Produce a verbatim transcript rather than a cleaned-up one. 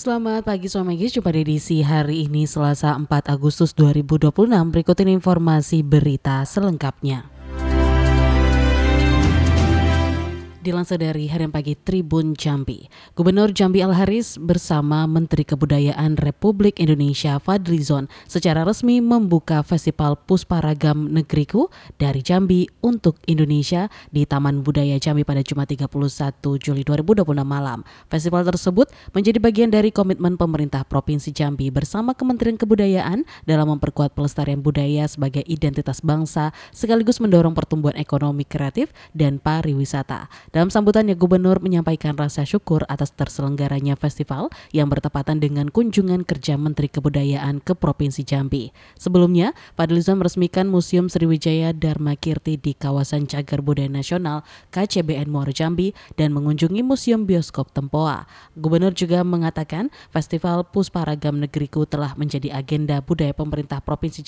Selamat pagi Sobat Magis, jumpa di edisi hari ini Selasa empat Agustus dua ribu dua puluh enam. Berikut ini informasi berita selengkapnya. Dilansir dari Harian Pagi Tribun Jambi, Gubernur Jambi Al-Haris bersama Menteri Kebudayaan Republik Indonesia Fadlizon secara resmi membuka Festival Pusparagam Negeriku dari Jambi untuk Indonesia di Taman Budaya Jambi pada Jumat tiga puluh satu Juli dua ribu dua puluh enam malam. Festival tersebut menjadi bagian dari komitmen pemerintah Provinsi Jambi bersama Kementerian Kebudayaan dalam memperkuat pelestarian budaya sebagai identitas bangsa sekaligus mendorong pertumbuhan ekonomi kreatif dan pariwisata. Dalam sambutannya, Gubernur menyampaikan rasa syukur atas terselenggaranya festival yang bertepatan dengan kunjungan kerja Menteri Kebudayaan ke Provinsi Jambi. Sebelumnya, Fadlizon meresmikan Museum Sriwijaya Dharma Kirti di kawasan Cagar Budaya Nasional K C B N Muaro Jambi dan mengunjungi Museum Bioskop Tempoa. Gubernur juga mengatakan Festival Pusparagam Negeriku telah menjadi agenda budaya pemerintah Provinsi